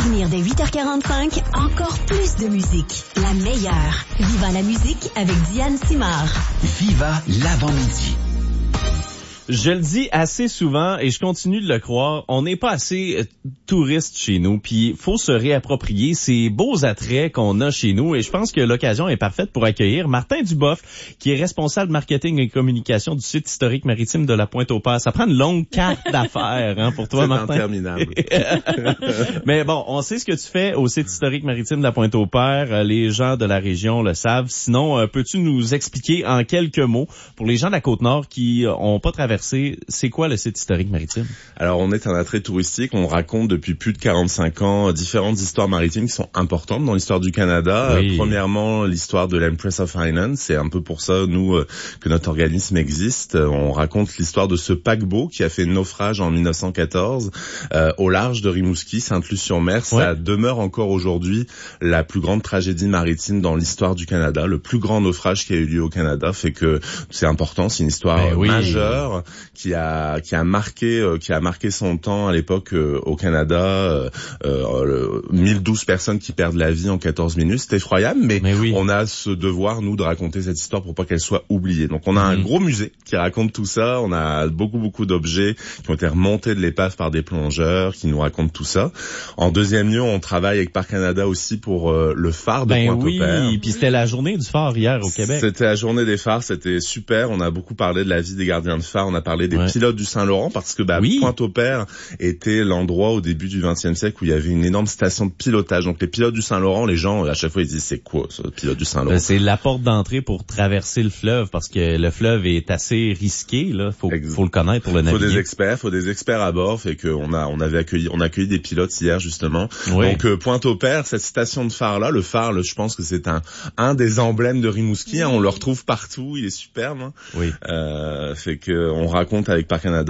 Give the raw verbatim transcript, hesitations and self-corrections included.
venir dès huit heures quarante-cinq, encore plus de musique. La meilleure. Viva la musique avec Diane Simard. Viva l'avant-midi. Je le dis assez souvent et je continue de le croire, on n'est pas assez euh, touristes chez nous, puis faut se réapproprier ces beaux attraits qu'on a chez nous et je pense que l'occasion est parfaite pour accueillir Martin Duboff, qui est responsable marketing et communication du site historique maritime de la Pointe-aux-Pères. Ça prend une longue carte d'affaires hein, pour toi, C'est Martin. C'est interminable. Mais bon, on sait ce que tu fais au site historique maritime de la Pointe-aux-Pères. Les gens de la région le savent. Sinon, euh, peux-tu nous expliquer en quelques mots, pour les gens de la Côte-Nord qui ont pas traversé, c'est quoi le site historique maritime? Alors, on est un attrait touristique. On raconte depuis plus de quarante-cinq ans différentes histoires maritimes qui sont importantes dans l'histoire du Canada. Oui. Euh, premièrement, l'histoire de l'Empress of Highland. C'est un peu pour ça, nous, euh, que notre organisme existe. Euh, on raconte l'histoire de ce paquebot qui a fait naufrage en mille neuf cent quatorze euh, au large de Rimouski, Sainte-Luce-sur-Mer. Ça Ouais. demeure encore aujourd'hui la plus grande tragédie maritime dans l'histoire du Canada. Le plus grand naufrage qui a eu lieu au Canada fait que c'est important. C'est une histoire Ben oui. majeure qui a qui a marqué euh, qui a marqué son temps à l'époque euh, au Canada. Euh, euh, mille douze personnes qui perdent la vie en quatorze minutes, c'est effroyable, mais, mais oui. on a ce devoir nous de raconter cette histoire pour pas qu'elle soit oubliée. Donc on a mm-hmm. un gros musée qui raconte tout ça. On a beaucoup beaucoup d'objets qui ont été remontés de l'épave par des plongeurs qui nous racontent tout ça. En deuxième lieu, on travaille avec Parc Canada aussi pour euh, le phare de ben Pointe-aux-Pères. Oui, puis c'était la journée du phare hier au Québec. C'était la journée des phares, c'était super. On a beaucoup parlé de la vie des gardiens de phare. On a parlé des ouais. pilotes du Saint-Laurent parce que bah, oui. Pointe-aux-Pères était l'endroit au début du vingtième siècle où il y avait une énorme station de pilotage. Donc les pilotes du Saint-Laurent, les gens à chaque fois ils disent c'est quoi ça, le pilote du Saint-Laurent? C'est la porte d'entrée pour traverser le fleuve parce que le fleuve est assez risqué là. Faut, faut le connaître pour le naviguer. Faut des experts, faut des experts à bord. Fait qu'on a, on avait accueilli, on a accueilli des pilotes hier justement. Oui. Donc euh, Pointe-aux-Pères, cette station de phare là, le phare, là, je pense que c'est un un des emblèmes de Rimouski. Hein, on le retrouve partout, il est superbe. Hein. Oui. Euh, fait que on raconte avec Parc Canada